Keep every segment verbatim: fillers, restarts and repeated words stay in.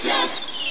Notícias.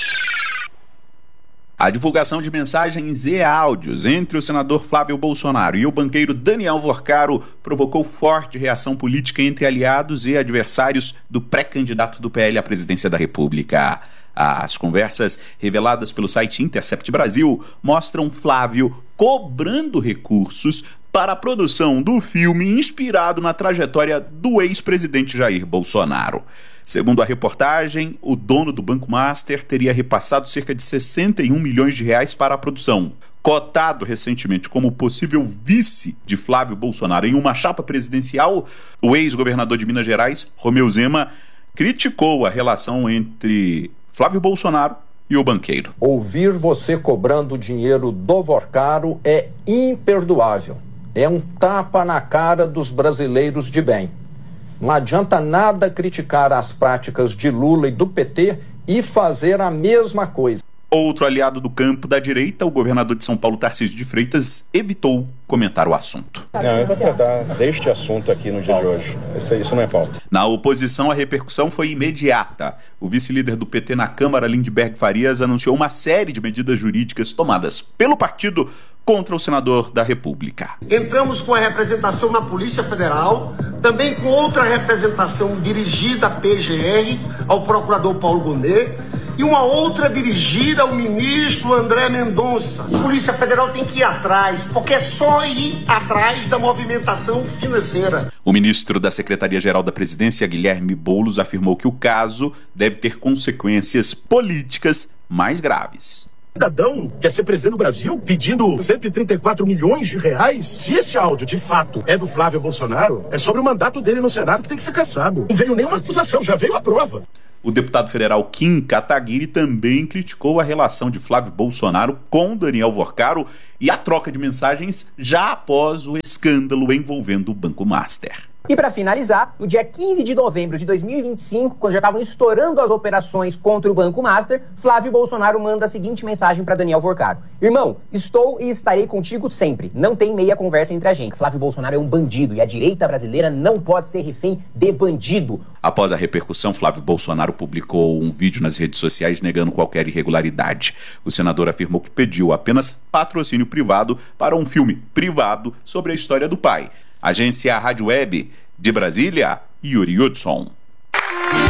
A divulgação de mensagens e áudios entre o senador Flávio Bolsonaro e o banqueiro Daniel Vorcaro provocou forte reação política entre aliados e adversários do pré-candidato do P L à presidência da República. As conversas reveladas pelo site Intercept Brasil mostram Flávio cobrando recursos para a produção do filme inspirado na trajetória do ex-presidente Jair Bolsonaro. Segundo a reportagem, o dono do Banco Master teria repassado cerca de sessenta e um milhões de reais para a produção. Cotado recentemente como possível vice de Flávio Bolsonaro em uma chapa presidencial, o ex-governador de Minas Gerais, Romeu Zema, criticou a relação entre Flávio Bolsonaro e o banqueiro. Ouvir você cobrando dinheiro do Vorcaro é imperdoável. É um tapa na cara dos brasileiros de bem. Não adianta nada criticar as práticas de Lula e do P T e fazer a mesma coisa. Outro aliado do campo da direita, o governador de São Paulo, Tarcísio de Freitas, evitou comentar o assunto. Não, eu vou tratar deste assunto aqui no dia de hoje. Isso, isso não é pauta. Na oposição, a repercussão foi imediata. O vice-líder do P T na Câmara, Lindbergh Farias, anunciou uma série de medidas jurídicas tomadas pelo partido contra o senador da República. Entramos com a representação na Polícia Federal, também com outra representação dirigida à P G R, ao procurador Paulo Gonet, e uma outra dirigida ao ministro André Mendonça. A Polícia Federal tem que ir atrás, porque é só ir atrás da movimentação financeira. O ministro da Secretaria-Geral da Presidência, Guilherme Boulos, afirmou que o caso deve ter consequências políticas mais graves. Cidadão quer ser presidente do Brasil pedindo cento e trinta e quatro milhões de reais? Se esse áudio, de fato, é do Flávio Bolsonaro, é sobre o mandato dele no Senado que tem que ser cassado. Não veio nenhuma acusação, já veio a prova. O deputado federal Kim Kataguiri também criticou a relação de Flávio Bolsonaro com Daniel Vorcaro e a troca de mensagens já após o escândalo envolvendo o Banco Master. E para finalizar, no dia quinze de novembro de dois mil e vinte e cinco, quando já estavam estourando as operações contra o Banco Master, Flávio Bolsonaro manda a seguinte mensagem para Daniel Vorcaro: irmão, estou e estarei contigo sempre. Não tem meia conversa entre a gente. Flávio Bolsonaro é um bandido e a direita brasileira não pode ser refém de bandido. Após a repercussão, Flávio Bolsonaro publicou um vídeo nas redes sociais negando qualquer irregularidade. O senador afirmou que pediu apenas patrocínio privado para um filme privado sobre a história do pai. Agência Rádio Web de Brasília, Yuri Hudson.